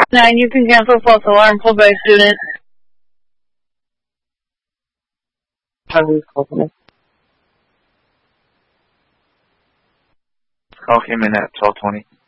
9, you can cancel false alarm pulled by student. Call came in at 12:20.